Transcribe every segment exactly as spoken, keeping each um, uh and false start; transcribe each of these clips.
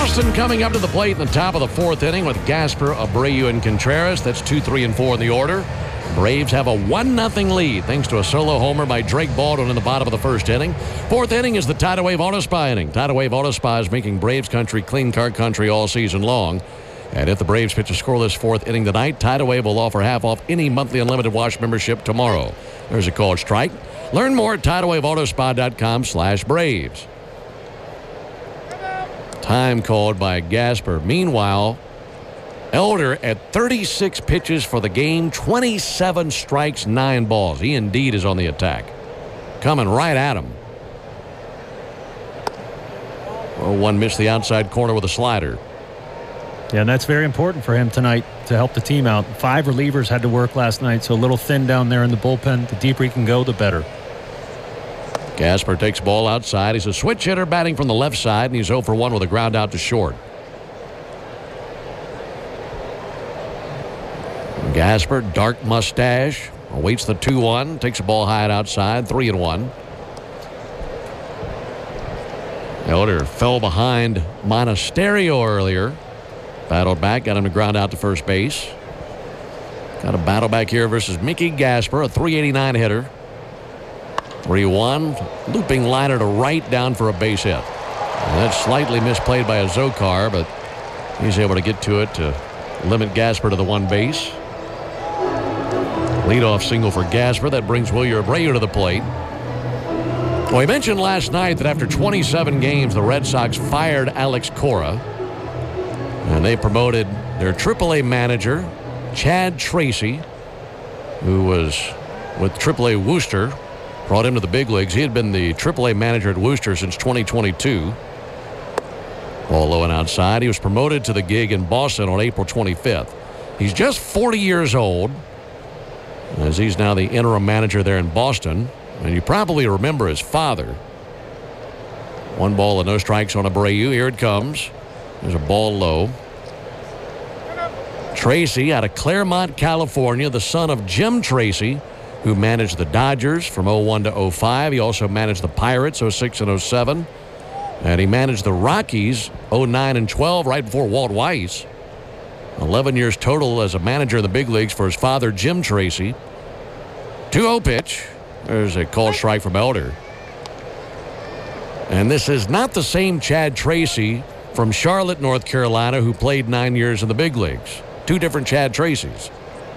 Boston coming up to the plate in the top of the fourth inning with Gasper, Abreu, and Contreras. That's two, three, and four in the order. Braves have a one nothing lead thanks to a solo homer by Drake Baldwin in the bottom of the first inning. Fourth inning is the Tidal Wave Auto Spa inning. Tidal Wave Auto Spa is making Braves country clean car country all season long. And if the Braves pitch a scoreless fourth inning tonight, Tidal Wave will offer half off any monthly unlimited wash membership tomorrow. There's a called strike. Learn more at tidal wave auto spa dot com slash Braves. Time called by Gasper. Meanwhile, Elder at thirty-six pitches for the game, twenty-seven strikes, nine balls. He indeed is on the attack. Coming right at him. oh one missed the outside corner with a slider. Yeah, and that's very important for him tonight to help the team out. Five relievers had to work last night, so a little thin down there in the bullpen. The deeper he can go, the better. Gasper takes ball outside. He's a switch hitter batting from the left side, and he's oh for one with a ground out to short. Gasper, dark mustache, awaits the two one, takes a ball high and outside, three and one. Elder fell behind Monasterio earlier. Battled back, got him to ground out to first base. Got a battle back here versus Mickey Gasper, a three eighty-nine hitter. three one, looping liner to right down for a base hit. And that's slightly misplayed by a Zokar, but he's able to get to it to limit Gasper to the one base. Leadoff single for Gasper. That brings Wilyer Abreu to the plate. Well, we mentioned last night that after twenty-seven games, the Red Sox fired Alex Cora. And they promoted their triple A manager, Chad Tracy, who was with triple A Worcester, brought him to the big leagues. He had been the triple A manager at Worcester since twenty twenty-two. Ball low and outside. He was promoted to the gig in Boston on April twenty-fifth. He's just forty years old, as he's now the interim manager there in Boston. And you probably remember his father. One ball and no strikes on Abreu. Here it comes. There's a ball low. Tracy out of Claremont, California, the son of Jim Tracy, who managed the Dodgers from oh one to oh five. He also managed the Pirates oh six and oh seven. And he managed the Rockies oh nine and twelve right before Walt Weiss. eleven years total as a manager in the big leagues for his father, Jim Tracy. two oh pitch. There's a called strike from Elder. And this is not the same Chad Tracy from Charlotte, North Carolina, who played nine years in the big leagues. Two different Chad Tracys.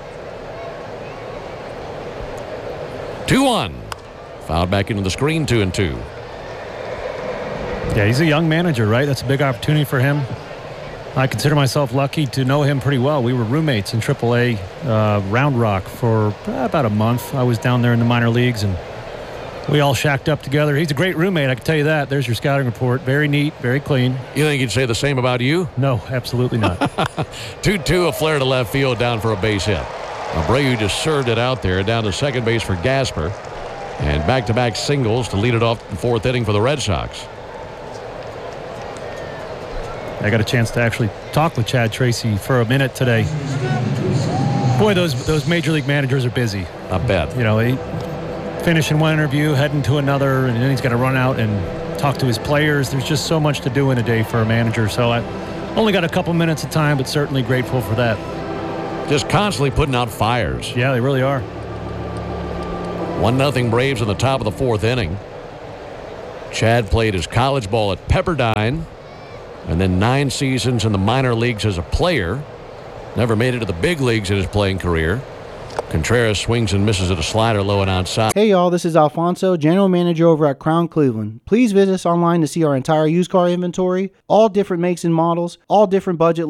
two one. Fouled back into the screen, two and two. Yeah, he's a young manager, right? That's a big opportunity for him. I consider myself lucky to know him pretty well. We were roommates in triple A uh, Round Rock for about a month. I was down there in the minor leagues, and we all shacked up together. He's a great roommate, I can tell you that. There's your scouting report. Very neat, very clean. You think he'd say the same about you? No, absolutely not. two two, a flare to left field down for a base hit. Abreu just served it out there down to second base for Gasper. And back-to-back singles to lead it off in the fourth inning for the Red Sox. I got a chance to actually talk with Chad Tracy for a minute today. Boy, those those major league managers are busy. I bet. You know, he finishing one interview, heading to another, and then he's got to run out and talk to his players. There's just so much to do in a day for a manager. So I only got a couple minutes of time, but certainly grateful for that. Just constantly putting out fires. Yeah, they really are. one nothing Braves in the top of the fourth inning. Chad played his college ball at Pepperdine, and then nine seasons in the minor leagues as a player. Never made it to the big leagues in his playing career. Contreras swings and misses at a slider low and outside. Hey y'all, this is Alfonso, General Manager over at Crown Cleveland. Please visit us online to see our entire used car inventory, all different makes and models, all different budget